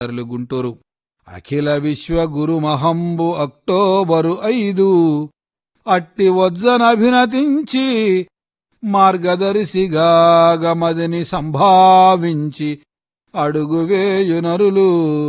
గుంటూరు. అఖిల విశ్వ గురు మహంబు అక్టోబరు 5 అట్టి వజ్జనభినతించి మార్గదర్శిగా గమదిని సంభావించి అడుగువేయు నరులు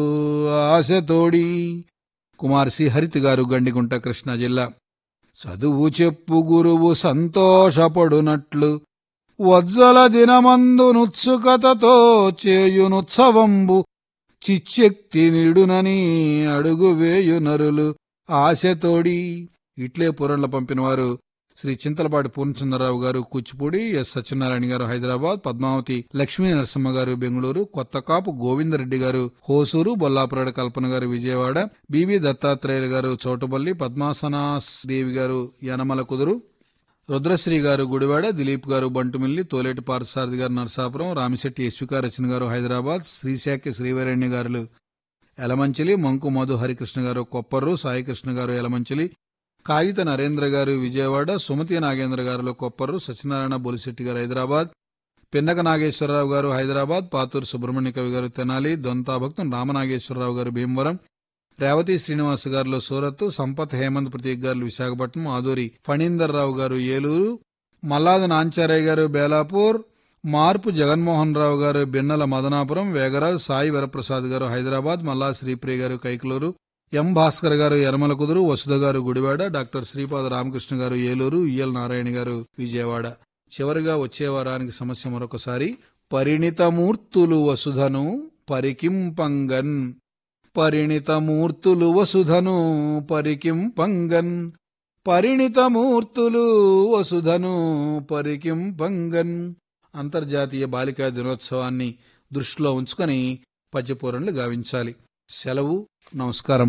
ఆశతోడి. కుమార్ సి హరిత్ గారు, గండిగుంట, కృష్ణా జిల్లా. చదువు చెప్పు గురువు సంతోషపడునట్లు వజ్జల దినమందు నుత్సుకతతో చేయునుత్సవంబు చిచ్చెక్తి నిడునని అడుగువేయు నరులు ఆశతోడి. ఇట్లే పురంలో పంపినవారు శ్రీ చింతలపాటి పూర్ణచంద్రరావు గారు, కూచిపూడి. ఎస్ సత్యనారాయణ గారు, హైదరాబాద్. పద్మావతి లక్ష్మీ నరసింహ గారు, బెంగళూరు. కొత్తకాపు గోవిందరెడ్డి గారు, హోసూరు. బొల్లాపురాడ కల్పన గారు, విజయవాడ. బివి దత్తాత్రేయులు గారు, చౌటపల్లి. పద్మాసనాస్ దేవి గారు, యనమల కుదురు. రుద్రశ్రీ గారు, గుడివాడ. దిలీప్ గారు, బంటుమిల్లి. తోలేటి పార్థసారథి గారు, నరసాపురం. రామిశెట్టి యశ్వికా రచన గారు, హైదరాబాద్. శ్రీశాఖ శ్రీవరణ్య గారు, ఎలమంచిలి. మంకు మధు హరికృష్ణ గారు, కొప్పర్రు. సాయికృష్ణ గారు, ఎలమంచిలి. కాగిత నరేంద్ర గారు, విజయవాడ. సుమతి నాగేంద్ర గారు, కొప్పర్రు. సత్యనారాయణ బొలిశెట్టి గారు, హైదరాబాద్. పిన్నక నాగేశ్వరరావు గారు, హైదరాబాద్. పాతూరు సుబ్రహ్మణ్య కవి గారు, తెనాలి. దొంతాభక్తం రామనాగేశ్వరరావు గారు, భీమవరం. రేవతి శ్రీనివాస్ గారు, సూరత్. సంపత్ హేమంత్ ప్రతీక్ గారు, విశాఖపట్నం. ఆదూరి ఫణీందర్ రావు గారు, ఏలూరు. మల్లాది నాంచారయ్య గారు, బేలాపూర్. మార్పు జగన్మోహన్ రావు గారు, బిన్నల మదనాపురం. వేగరాజు సాయి వరప్రసాద్ గారు, హైదరాబాద్. మల్లా శ్రీప్రియ గారు, కైకలూరు. ఎం భాస్కర్ గారు, యనమల కుదురు. వసుధ గారు, గుడివాడ. డాక్టర్ శ్రీపాద రామకృష్ణ గారు, ఏలూరు. ఈఎల్ నారాయణ గారు, విజయవాడ. చివరిగా వచ్చే వారానికి సమస్య మరొకసారి. పరిణితమూర్తులు వసుధను పరికింపంగన్. పరిణితమూర్తులు వసుధను పరికింపంగన్. పరిణితమూర్తులు వసుధను పరికింపంగన్. అంతర్జాతీయ బాలికా దినోత్సవాన్ని దృష్టిలో ఉంచుకొని పద్యపూరణలు గావించాలి. సెలవు. నమస్కారం.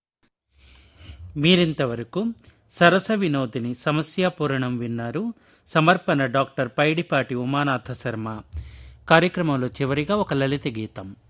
మీరింతవరకు సరస వినోదిని సమస్యాపూరణం విన్నారు. సమర్పణ డాక్టర్ పైడిపాటి ఉమానాథ శర్మ. కార్యక్రమంలో చివరిగా ఒక లలిత గీతం.